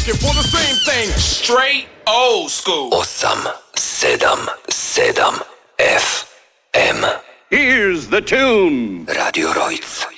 looking for the same thing. Straight old school. 877 FM. Here's the tune. Radio Rojc.